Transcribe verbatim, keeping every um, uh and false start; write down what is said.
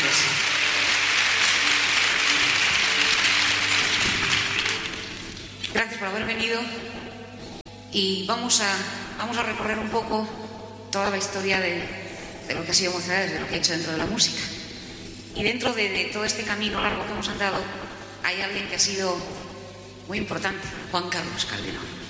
gracias. Gracias por haber venido y vamos a, vamos a recorrer un poco toda la historia de, de lo que ha sido Mocedades, de lo que ha hecho dentro de la música. Y dentro de, de todo este camino largo que hemos andado, hay alguien que ha sido muy importante, Juan Carlos Calderón.